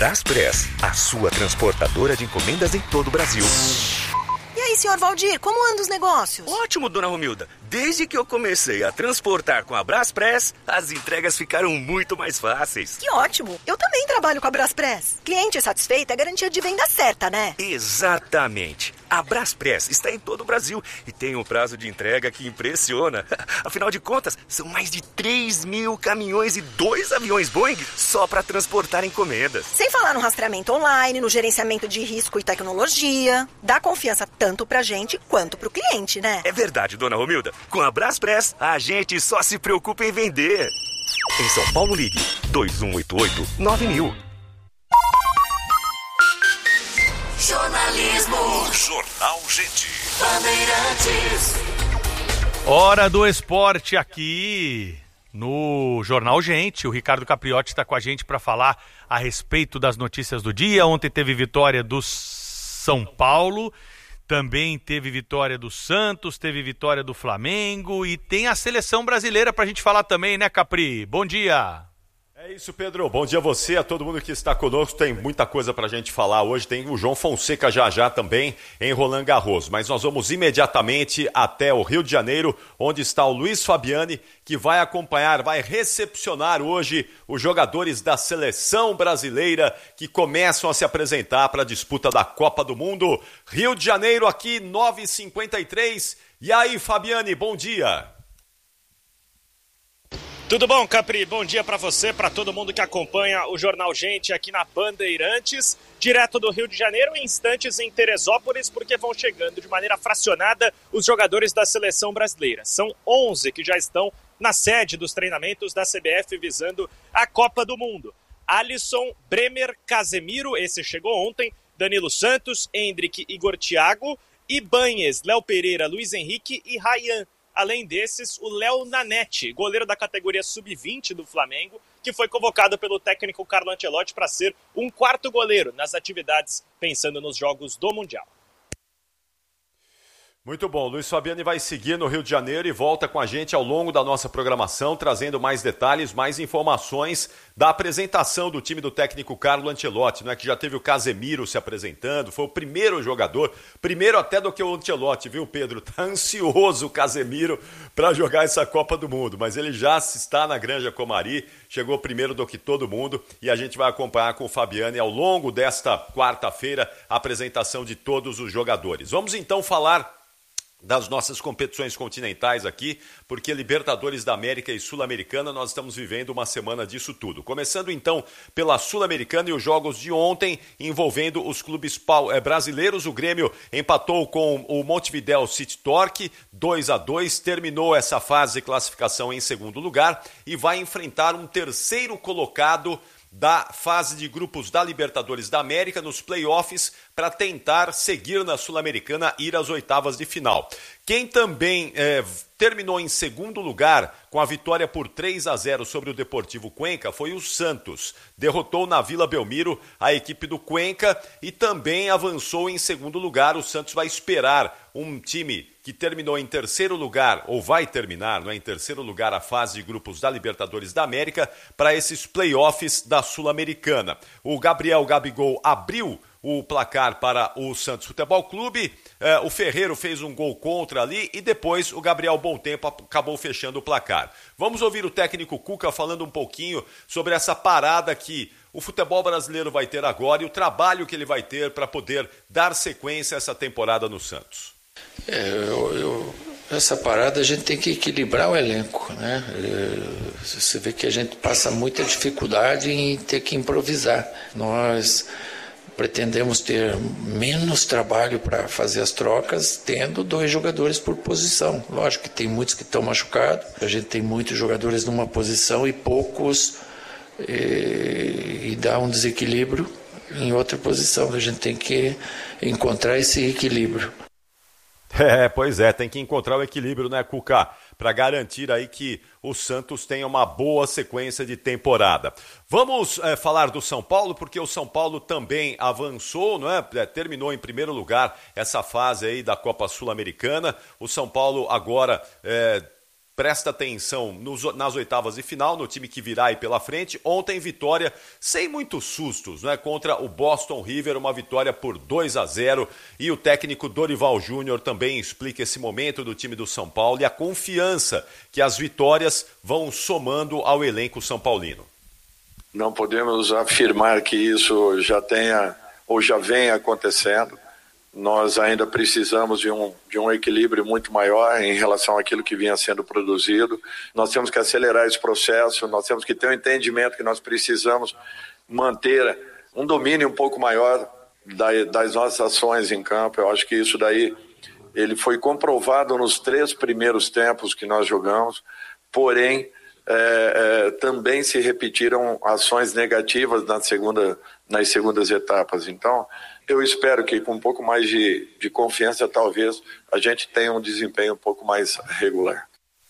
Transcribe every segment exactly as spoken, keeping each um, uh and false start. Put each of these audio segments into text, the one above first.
Braspress, a sua transportadora de encomendas em todo o Brasil. E aí, senhor Valdir, como andam os negócios? Ótimo, dona Romilda. Desde que eu comecei a transportar com a Braspress, as entregas ficaram muito mais fáceis. Que ótimo. Eu também trabalho com a Braspress. Cliente satisfeito é garantia de venda certa, né? Exatamente. A Braspress está em todo o Brasil e tem um prazo de entrega que impressiona. Afinal de contas, são mais de três mil caminhões e dois aviões Boeing só para transportar encomendas. Sem falar no rastreamento online, no gerenciamento de risco e tecnologia. Dá confiança tanto pra gente quanto pro cliente, né? É verdade, dona Romilda. Com a Braspress, a gente só se preocupa em vender. Em São Paulo, ligue dois um oito oito nove mil. Jornalismo. Jornal Gente. Bandeirantes. Hora do esporte aqui no Jornal Gente. O Ricardo Capriotti está com a gente para falar a respeito das notícias do dia. Ontem teve vitória do São Paulo, também teve vitória do Santos, teve vitória do Flamengo e tem a seleção brasileira para a gente falar também, né, Capri? Bom dia! É isso, Pedro. Bom dia a você, a todo mundo que está conosco. Tem muita coisa para a gente falar hoje. Tem o João Fonseca já já também em Roland Garros. Mas nós vamos imediatamente até o Rio de Janeiro, onde está o Luiz Fabiani, que vai acompanhar, vai recepcionar hoje os jogadores da seleção brasileira que começam a se apresentar para a disputa da Copa do Mundo. Rio de Janeiro aqui, nove e cinquenta e três. E aí, Fabiani, bom dia. Tudo bom, Capri? Bom dia para você, para todo mundo que acompanha o Jornal Gente aqui na Bandeirantes, direto do Rio de Janeiro, em instantes em Teresópolis, porque vão chegando de maneira fracionada os jogadores da seleção brasileira. São onze que já estão na sede dos treinamentos da C B F visando a Copa do Mundo. Alisson, Bremer, Casemiro, esse chegou ontem, Danilo Santos, Endrick, Igor Thiago, Ibanez, Léo Pereira, Luiz Henrique e Ryan. Além desses, o Léo Nanete, goleiro da categoria sub vinte do Flamengo, que foi convocado pelo técnico Carlo Ancelotti para ser um quarto goleiro nas atividades pensando nos jogos do Mundial. Muito bom, Luiz Fabiani vai seguir no Rio de Janeiro e volta com a gente ao longo da nossa programação, trazendo mais detalhes, mais informações da apresentação do time do técnico Carlo Ancelotti, não é que já teve o Casemiro se apresentando, foi o primeiro jogador, primeiro até do que o Ancelotti, viu, Pedro? Tá ansioso o Casemiro para jogar essa Copa do Mundo, mas ele já está na Granja Comari, chegou primeiro do que todo mundo e a gente vai acompanhar com o Fabiani ao longo desta quarta-feira a apresentação de todos os jogadores. Vamos então falar das nossas competições continentais aqui, porque Libertadores da América e Sul-Americana nós estamos vivendo uma semana disso tudo. Começando então pela Sul-Americana e os jogos de ontem envolvendo os clubes brasileiros. O Grêmio empatou com o Montevideo City Torque, dois a dois, terminou essa fase de classificação em segundo lugar e vai enfrentar um terceiro colocado da fase de grupos da Libertadores da América nos playoffs para tentar seguir na Sul-Americana e ir às oitavas de final. Quem também é, terminou em segundo lugar com a vitória por três a zero sobre o Deportivo Cuenca foi o Santos. Derrotou na Vila Belmiro a equipe do Cuenca e também avançou em segundo lugar. O Santos vai esperar um time que terminou em terceiro lugar, ou vai terminar, não é, em terceiro lugar a fase de grupos da Libertadores da América para esses playoffs da Sul-Americana. O Gabriel Gabigol abriu o placar para o Santos Futebol Clube, eh, o Ferreiro fez um gol contra ali e depois o Gabriel Bontempo acabou fechando o placar. Vamos ouvir o técnico Cuca falando um pouquinho sobre essa parada que o futebol brasileiro vai ter agora e o trabalho que ele vai ter para poder dar sequência a essa temporada no Santos. É, eu, eu, essa parada a gente tem que equilibrar o elenco, né? É, você vê que a gente passa muita dificuldade em ter que improvisar. Nós pretendemos ter menos trabalho para fazer as trocas, tendo dois jogadores por posição. Lógico que tem muitos que estão machucados, a gente tem muitos jogadores numa posição e poucos, e, e dá um desequilíbrio em outra posição. A gente tem que encontrar esse equilíbrio. É, pois é, tem que encontrar o equilíbrio, né, Cuca? Para garantir aí que o Santos tenha uma boa sequência de temporada. Vamos é, falar do São Paulo, porque o São Paulo também avançou, não é? É, terminou em primeiro lugar essa fase aí da Copa Sul-Americana. O São Paulo agora é, presta atenção nos, nas oitavas de final, no time que virá aí pela frente. Ontem, vitória sem muitos sustos, né? Contra o Boston River, uma vitória por dois a zero. E o técnico Dorival Júnior também explica esse momento do time do São Paulo e a confiança que as vitórias vão somando ao elenco são paulino. Não podemos afirmar que isso já tenha ou já venha acontecendo. Nós ainda precisamos de um, de um equilíbrio muito maior em relação àquilo que vinha sendo produzido. Nós temos que acelerar esse processo, nós temos que ter um entendimento que nós precisamos manter um domínio um pouco maior da, das nossas ações em campo. Eu acho que isso daí ele foi comprovado nos três primeiros tempos que nós jogamos, porém é, é, também se repetiram ações negativas na segunda, nas segundas etapas. Então, eu espero que com um pouco mais de, de confiança, talvez, a gente tenha um desempenho um pouco mais regular.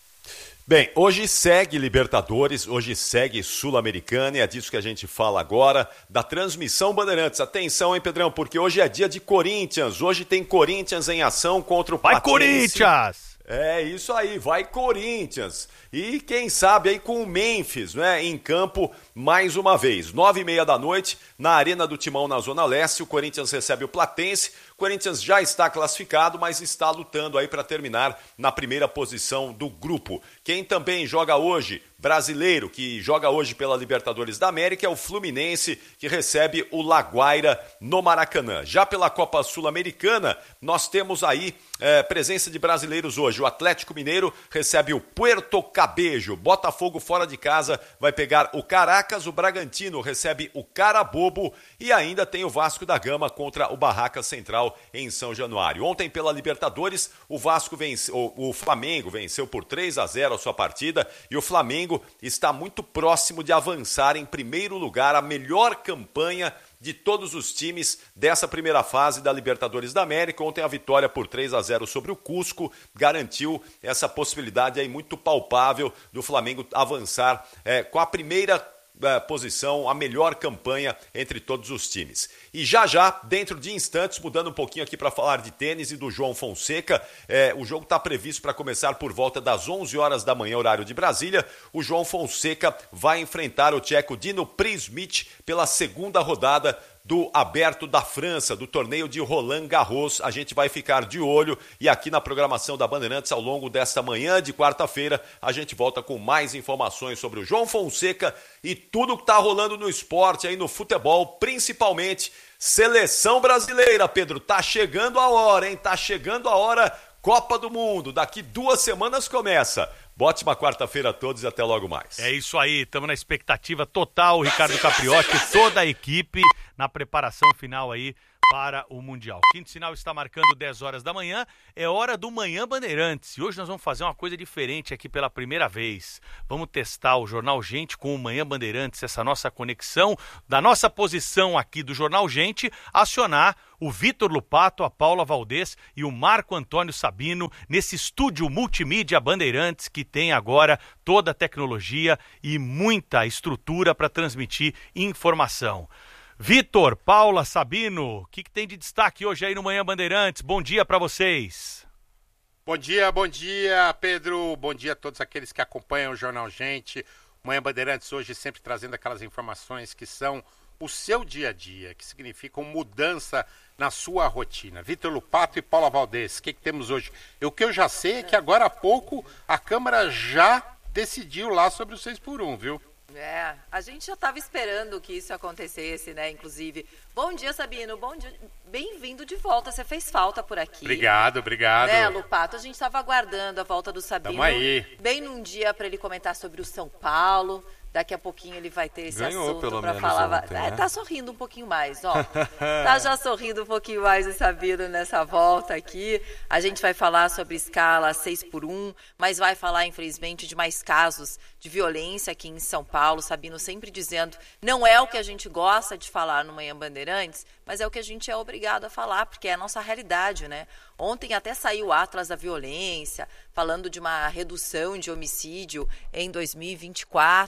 Bem, hoje segue Libertadores, hoje segue Sul-Americana, e é disso que a gente fala agora, da transmissão Bandeirantes. Atenção, hein, Pedrão, porque hoje é dia de Corinthians, hoje tem Corinthians em ação contra o Vai, Platense. Corinthians! É isso aí, vai Corinthians. E quem sabe aí com o Memphis, né, em campo mais uma vez. Nove e meia da noite, na Arena do Timão, na Zona Leste, o Corinthians recebe o Platense. O Corinthians já está classificado, mas está lutando aí para terminar na primeira posição do grupo. Quem também joga hoje, brasileiro, que joga hoje pela Libertadores da América, é o Fluminense, que recebe o Laguaira no Maracanã. Já pela Copa Sul-Americana, nós temos aí é, presença de brasileiros hoje. O Atlético Mineiro recebe o Puerto Cabejo. Botafogo fora de casa vai pegar o Caracas. O Bragantino recebe o Carabobo. E ainda tem o Vasco da Gama contra o Barraca Central em São Januário. Ontem pela Libertadores, o Vasco venceu, o, o Flamengo venceu por três a zero a sua partida. E o Flamengo está muito próximo de avançar em primeiro lugar, a melhor campanha de todos os times dessa primeira fase da Libertadores da América. Ontem a vitória por três a zero sobre o Cusco garantiu essa possibilidade aí muito palpável do Flamengo avançar é, com a primeira é, posição, a melhor campanha entre todos os times. E já já, dentro de instantes, mudando um pouquinho aqui para falar de tênis e do João Fonseca, é, o jogo está previsto para começar por volta das onze horas da manhã, horário de Brasília. O João Fonseca vai enfrentar o tcheco Dino Prismic pela segunda rodada do Aberto da França, do torneio de Roland Garros. A gente vai ficar de olho e aqui na programação da Bandeirantes, ao longo desta manhã de quarta-feira, a gente volta com mais informações sobre o João Fonseca e tudo que está rolando no esporte, aí no futebol, principalmente seleção brasileira. Pedro, tá chegando a hora, hein? Tá chegando a hora, Copa do Mundo. Daqui duas semanas começa. Bote uma quarta-feira a todos e até logo mais. É isso aí, estamos na expectativa total, o Ricardo Capriotti, toda a equipe na preparação final aí para o Mundial. Quinto sinal está marcando dez horas da manhã, é hora do Manhã Bandeirantes. E hoje nós vamos fazer uma coisa diferente aqui pela primeira vez. Vamos testar o Jornal Gente com o Manhã Bandeirantes, essa nossa conexão da nossa posição aqui do Jornal Gente, acionar o Vitor Lupato, a Paula Valdez e o Marco Antônio Sabino nesse estúdio multimídia Bandeirantes que tem agora toda a tecnologia e muita estrutura para transmitir informação. Vitor, Paula, Sabino, o que, que tem de destaque hoje aí no Manhã Bandeirantes? Bom dia para vocês. Bom dia, bom dia, Pedro. Bom dia a todos aqueles que acompanham o Jornal Gente. O Manhã Bandeirantes hoje sempre trazendo aquelas informações que são o seu dia a dia, que significam mudança na sua rotina. Vitor Lupato e Paula Valdez, o que, que temos hoje? O que eu já sei é que agora há pouco a Câmara já decidiu lá sobre o seis por um, viu? É, a gente já estava esperando que isso acontecesse, né, inclusive. Bom dia, Sabino, bom dia, bem-vindo de volta, você fez falta por aqui. Obrigado, obrigado. Né, Lupato, a gente estava aguardando a volta do Sabino. Tamo aí. Bem num dia para ele comentar sobre o São Paulo. Daqui a pouquinho ele vai ter esse Ganhou, assunto para falar. Ontem, é, né? Tá sorrindo um pouquinho mais, ó. Tá já sorrindo um pouquinho mais o Sabino nessa volta aqui. A gente vai falar sobre escala seis por um, mas vai falar, infelizmente, de mais casos de violência aqui em São Paulo. Sabino sempre dizendo, não é o que a gente gosta de falar no Manhã Bandeirantes, mas é o que a gente é obrigado a falar, porque é a nossa realidade, né? Ontem até saiu o Atlas da Violência, falando de uma redução de homicídio em dois mil e vinte e quatro,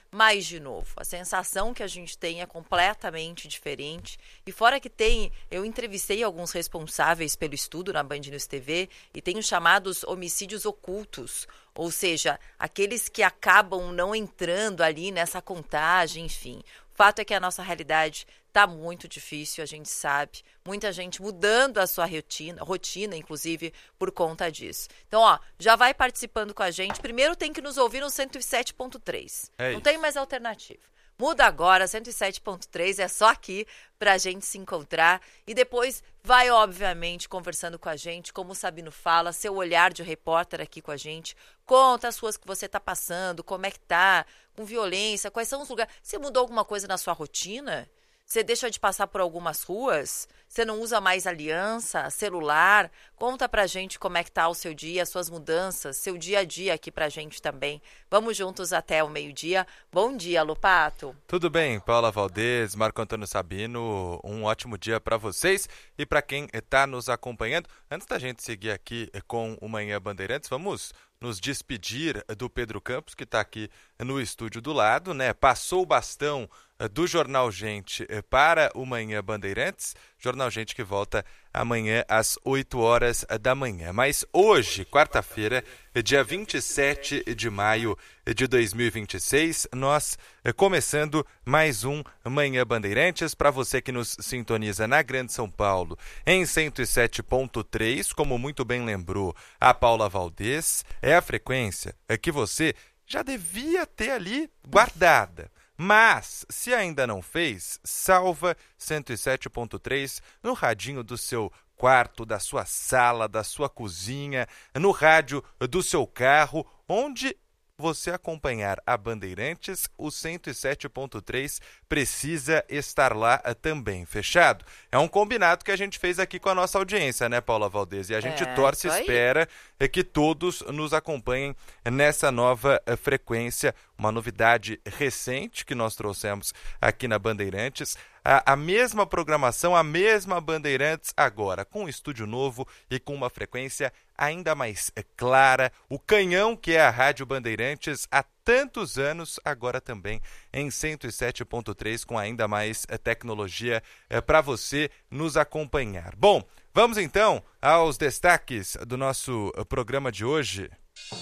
Mas, de novo, a sensação que a gente tem é completamente diferente. E fora que tem, eu entrevistei alguns responsáveis pelo estudo na Band News T V e tem os chamados homicídios ocultos, ou seja, aqueles que acabam não entrando ali nessa contagem, enfim. O fato é que a nossa realidade está muito difícil, a gente sabe. Muita gente mudando a sua rotina, rotina, inclusive, por conta disso. Então, ó, já vai participando com a gente. Primeiro tem que nos ouvir no cento e sete ponto três. É Não isso. tem mais alternativa. Muda agora, cento e sete ponto três, é só aqui pra gente se encontrar. E depois vai, obviamente, conversando com a gente, como o Sabino fala, seu olhar de repórter aqui com a gente. Conta as ruas que você tá passando, como é que tá, com violência, quais são os lugares. Você mudou alguma coisa na sua rotina? Você deixa de passar por algumas ruas? Você não usa mais aliança, celular? Conta pra gente como é que tá o seu dia, as suas mudanças, seu dia a dia aqui pra gente também. Vamos juntos até o meio-dia. Bom dia, Lopato. Tudo bem, Paula Valdez, Marco Antônio Sabino, um ótimo dia para vocês e para quem está nos acompanhando. Antes da gente seguir aqui com o Manhã Bandeirantes, vamos nos despedir do Pedro Campos, que está aqui no estúdio do lado, né? Passou o bastão do Jornal Gente para o Manhã Bandeirantes, Jornal Gente que volta amanhã às oito horas da manhã. Mas hoje, quarta-feira, dia vinte e sete de maio de dois mil e vinte e seis, nós começando mais um Manhã Bandeirantes. Para você que nos sintoniza na Grande São Paulo, em cento e sete ponto três, como muito bem lembrou a Paula Valdez, é a frequência que você já devia ter ali guardada. Mas, se ainda não fez, salva cento e sete ponto três no radinho do seu quarto, da sua sala, da sua cozinha, no rádio do seu carro, onde você acompanhar a Bandeirantes, o cento e sete ponto três precisa estar lá também, fechado? É um combinado que a gente fez aqui com a nossa audiência, né, Paula Valdez? E a gente é, torce e espera que todos nos acompanhem nessa nova frequência, uma novidade recente que nós trouxemos aqui na Bandeirantes. A, a mesma programação, a mesma Bandeirantes agora, com um estúdio novo e com uma frequência ainda mais clara, o canhão que é a Rádio Bandeirantes há tantos anos, agora também em cento e sete ponto três, com ainda mais tecnologia para você nos acompanhar. Bom, vamos então aos destaques do nosso programa de hoje.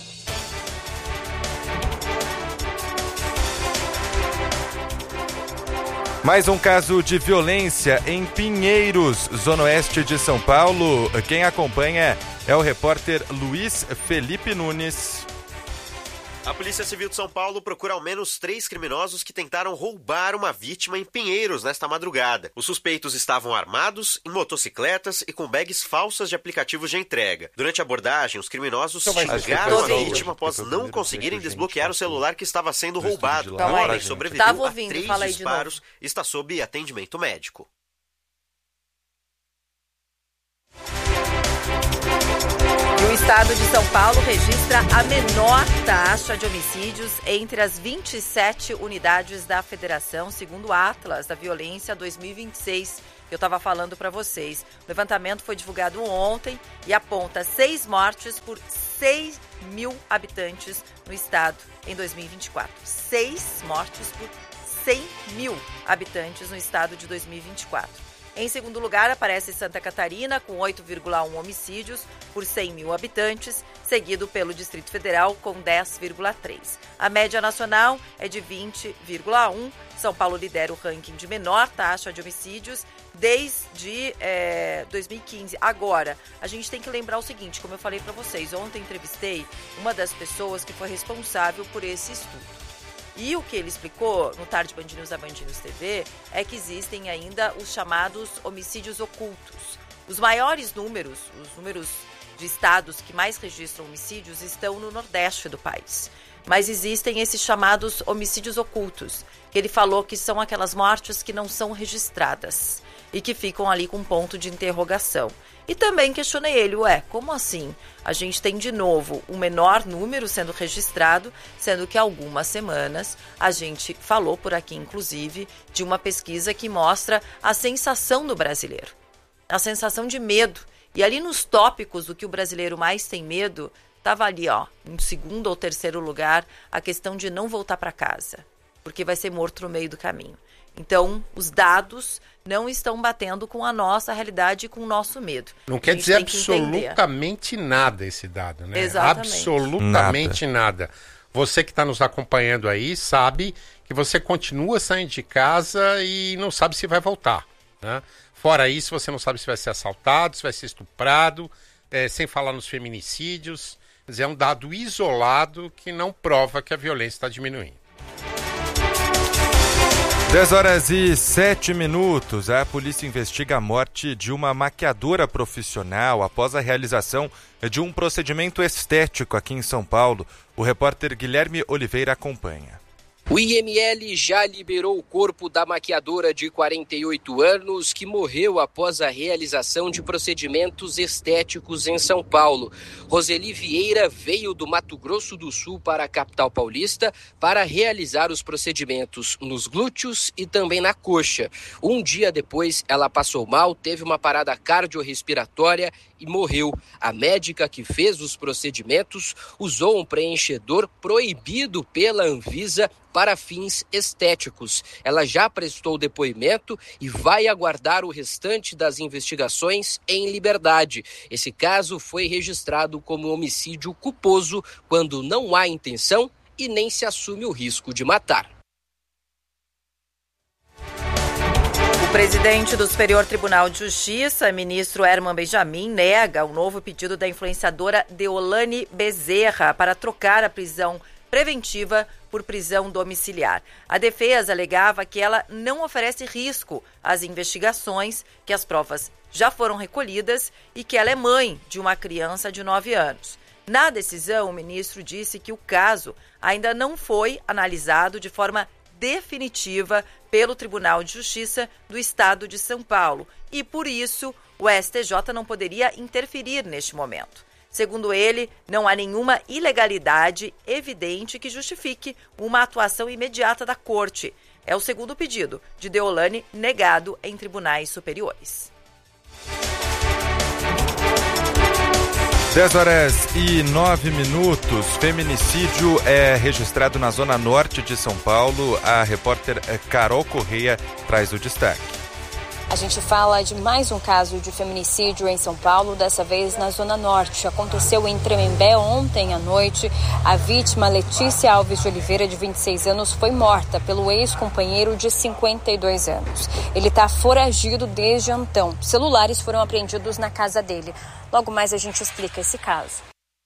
Mais um caso de violência em Pinheiros, zona oeste de São Paulo. Quem acompanha é o repórter Luiz Felipe Nunes. A Polícia Civil de São Paulo procura ao menos três criminosos que tentaram roubar uma vítima em Pinheiros nesta madrugada. Os suspeitos estavam armados, em motocicletas e com bags falsas de aplicativos de entrega. Durante a abordagem, os criminosos xingaram a vítima após não conseguirem desbloquear o celular que estava sendo roubado. O homem sobreviveu a três disparos e está sob atendimento médico. O estado de São Paulo registra a menor taxa de homicídios entre as vinte e sete unidades da federação, segundo o Atlas da Violência dois mil e vinte e seis, que eu estava falando para vocês. O levantamento foi divulgado ontem e aponta seis mortes por seis mil habitantes no estado em dois mil e vinte e quatro. Seis mortes por cem mil habitantes no estado de dois mil e vinte e quatro. Em segundo lugar, aparece Santa Catarina, com oito vírgula um homicídios por cem mil habitantes, seguido pelo Distrito Federal, com dez vírgula três. A média nacional é de vinte vírgula um. São Paulo lidera o ranking de menor taxa de homicídios desde é, dois mil e quinze. Agora, a gente tem que lembrar o seguinte, como eu falei para vocês, ontem entrevistei uma das pessoas que foi responsável por esse estudo. E o que ele explicou no Tarde Band News da Band News T V é que existem ainda os chamados homicídios ocultos. Os maiores números, os números de estados que mais registram homicídios estão no Nordeste do país. Mas existem esses chamados homicídios ocultos, que ele falou que são aquelas mortes que não são registradas e que ficam ali com um ponto de interrogação. E também questionei ele, ué, como assim? A gente tem de novo um menor número sendo registrado, sendo que há algumas semanas a gente falou por aqui, inclusive, de uma pesquisa que mostra a sensação do brasileiro, a sensação de medo. E ali nos tópicos do que o brasileiro mais tem medo, estava ali, ó, em segundo ou terceiro lugar, a questão de não voltar para casa. porque vai ser morto no meio do caminho. Então, os dados não estão batendo com a nossa realidade e com o nosso medo. Não quer dizer absolutamente nada esse dado, né? Exatamente. Absolutamente nada. nada. Você que está nos acompanhando aí sabe que você continua saindo de casa e não sabe se vai voltar, né? Fora isso, você não sabe se vai ser assaltado, se vai ser estuprado, é, sem falar nos feminicídios. Quer dizer, é um dado isolado que não prova que a violência está diminuindo. dez horas e sete minutos. A polícia investiga a morte de uma maquiadora profissional após a realização de um procedimento estético aqui em São Paulo. O repórter Guilherme Oliveira acompanha. O I M L já liberou o corpo da maquiadora de quarenta e oito anos que morreu após a realização de procedimentos estéticos em São Paulo. Roseli Vieira veio do Mato Grosso do Sul para a capital paulista para realizar os procedimentos nos glúteos e também na coxa. Um dia depois, ela passou mal, teve uma parada cardiorrespiratória e morreu. A médica que fez os procedimentos usou um preenchedor proibido pela Anvisa para fins estéticos. Ela já prestou depoimento e vai aguardar o restante das investigações em liberdade. Esse caso foi registrado como homicídio culposo quando não há intenção e nem se assume o risco de matar. O presidente do Superior Tribunal de Justiça, ministro Herman Benjamin, nega o novo pedido da influenciadora Deolane Bezerra para trocar a prisão preventiva por prisão domiciliar. A defesa alegava que ela não oferece risco às investigações, que as provas já foram recolhidas e que ela é mãe de uma criança de nove anos. Na decisão, o ministro disse que o caso ainda não foi analisado de forma definitiva pelo Tribunal de Justiça do Estado de São Paulo e, por isso, o S T J não poderia interferir neste momento. Segundo ele, não há nenhuma ilegalidade evidente que justifique uma atuação imediata da Corte. É o segundo pedido de Deolane negado em tribunais superiores. dez horas e nove minutos. Feminicídio é registrado na zona norte de São Paulo. A repórter Carol Correia traz o destaque. A gente fala de mais um caso de feminicídio em São Paulo, dessa vez na Zona Norte. Aconteceu em Tremembé ontem à noite. A vítima, Letícia Alves de Oliveira, de vinte e seis anos, foi morta pelo ex-companheiro de cinquenta e dois anos. Ele está foragido desde então. Celulares foram apreendidos na casa dele. Logo mais a gente explica esse caso.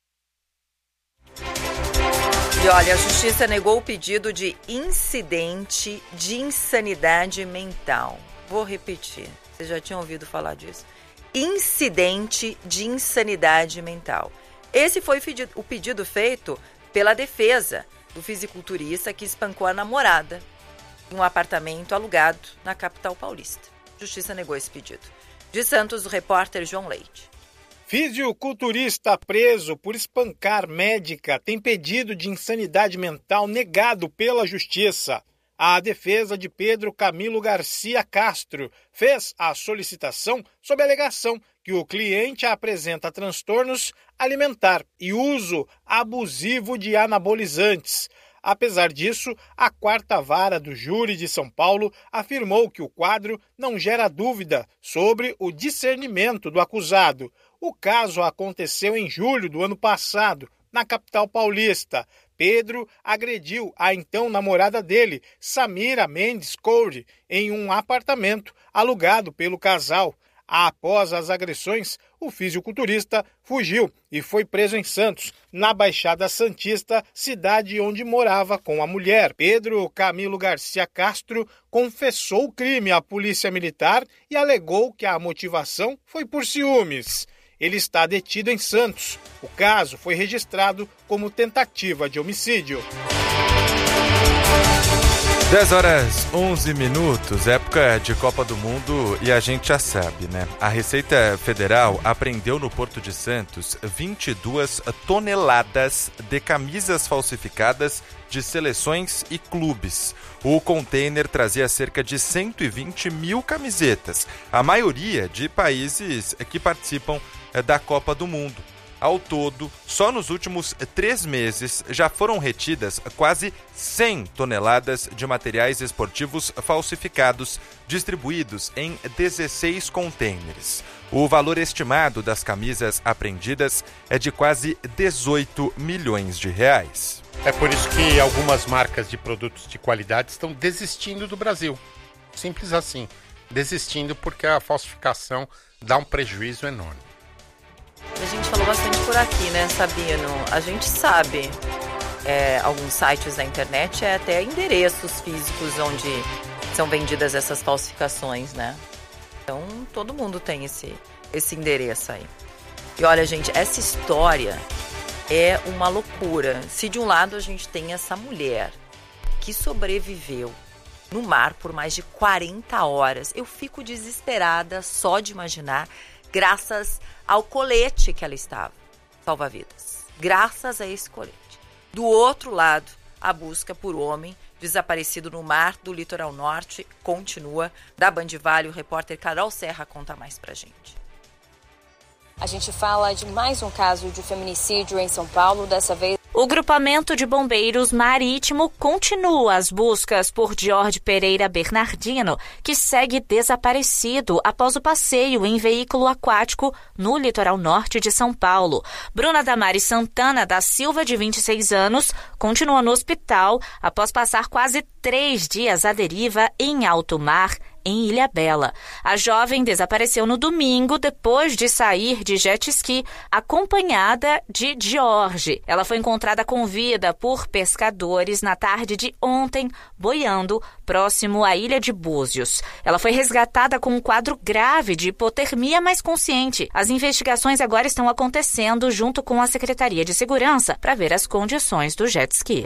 E olha, a Justiça negou o pedido de incidente de insanidade mental. Vou repetir, vocês já tinham ouvido falar disso. Incidente de insanidade mental. Esse foi o pedido feito pela defesa do fisiculturista que espancou a namorada em um apartamento alugado na capital paulista. Justiça negou esse pedido. De Santos, o repórter João Leite. Fisiculturista preso por espancar médica tem pedido de insanidade mental negado pela Justiça. A defesa de Pedro Camilo Garcia Castro fez a solicitação sob a alegação que o cliente apresenta transtornos alimentar e uso abusivo de anabolizantes. Apesar disso, a quarta vara do júri de São Paulo afirmou que o quadro não gera dúvida sobre o discernimento do acusado. O caso aconteceu em julho do ano passado, na capital paulista. Pedro agrediu a então namorada dele, Samira Mendes Coure, em um apartamento alugado pelo casal. Após as agressões, o fisiculturista fugiu e foi preso em Santos, na Baixada Santista, cidade onde morava com a mulher. Pedro Camilo Garcia Castro confessou o crime à polícia militar e alegou que a motivação foi por ciúmes. Ele está detido em Santos. O caso foi registrado como tentativa de homicídio. dez horas, onze minutos, época de Copa do Mundo e a gente já sabe, né? A Receita Federal apreendeu no Porto de Santos vinte e duas toneladas de camisas falsificadas de seleções e clubes. O container trazia cerca de cento e vinte mil camisetas, a maioria de países que participam da Copa do Mundo. Ao todo, só nos últimos três meses já foram retidas quase cem toneladas de materiais esportivos falsificados, distribuídos em dezesseis contêineres. O valor estimado das camisas apreendidas é de quase dezoito milhões de reais. É por isso que algumas marcas de produtos de qualidade estão desistindo do Brasil. Simples assim. Desistindo porque a falsificação dá um prejuízo enorme. A gente falou bastante por aqui, né, Sabino? A gente sabe, é, alguns sites da internet, é até endereços físicos onde são vendidas essas falsificações, né? Então, todo mundo tem esse, esse endereço aí. E olha, gente, essa história é uma loucura. Se de um lado a gente tem essa mulher que sobreviveu no mar por mais de quarenta horas, eu fico desesperada só de imaginar, graças ao colete que ela estava, salva-vidas. Graças a esse colete. Do outro lado, a busca por homem desaparecido no mar do litoral norte continua. Da Band Vale, o repórter Carol Serra conta mais pra gente. A gente fala de mais um caso de feminicídio em São Paulo, dessa vez. O grupamento de bombeiros marítimo continua as buscas por Jorge Pereira Bernardino, que segue desaparecido após o passeio em veículo aquático no litoral norte de São Paulo. Bruna Damares Santana da Silva, de vinte e seis anos, continua no hospital após passar quase três dias à deriva em alto mar, em Ilhabela. A jovem desapareceu no domingo depois de sair de jet ski acompanhada de Jorge. Ela foi encontrada com vida por pescadores na tarde de ontem, boiando próximo à ilha de Búzios. Ela foi resgatada com um quadro grave de hipotermia, mas consciente. As investigações agora estão acontecendo junto com a Secretaria de Segurança para ver as condições do jet ski.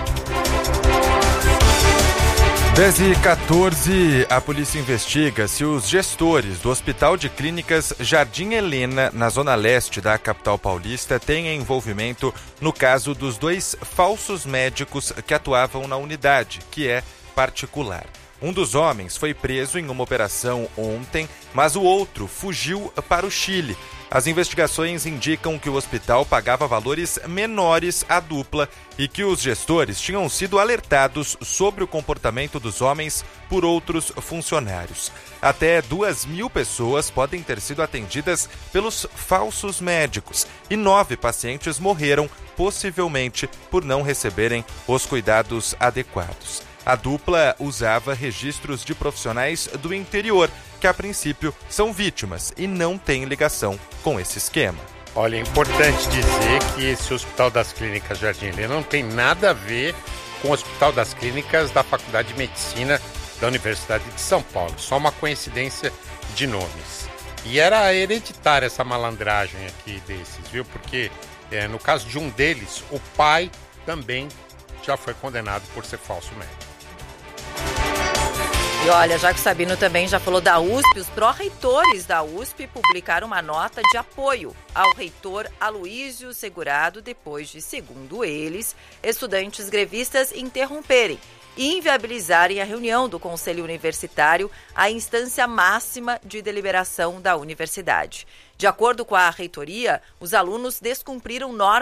dez e quatorze, a polícia investiga se os gestores do Hospital de Clínicas Jardim Helena, na zona leste da capital paulista, têm envolvimento no caso dos dois falsos médicos que atuavam na unidade, que é particular. Um dos homens foi preso em uma operação ontem, mas o outro fugiu para o Chile. As investigações indicam que o hospital pagava valores menores à dupla e que os gestores tinham sido alertados sobre o comportamento dos homens por outros funcionários. Até duas mil pessoas podem ter sido atendidas pelos falsos médicos e nove pacientes morreram, possivelmente por não receberem os cuidados adequados. A dupla usava registros de profissionais do interior, que a princípio são vítimas e não têm ligação com esse esquema. Olha, é importante dizer que esse Hospital das Clínicas Jardim Helena não tem nada a ver com o Hospital das Clínicas da Faculdade de Medicina da Universidade de São Paulo. Só uma coincidência de nomes. E era hereditária essa malandragem aqui desses, viu? Porque é, no caso de um deles, o pai também já foi condenado por ser falso médico. E olha, já que o Sabino também já falou da U S P, os pró-reitores da U S P publicaram uma nota de apoio ao reitor Aloísio Segurado depois de, segundo eles, estudantes grevistas interromperem e inviabilizarem a reunião do Conselho Universitário, a instância máxima de deliberação da universidade. De acordo com a reitoria, os alunos descumpriram normas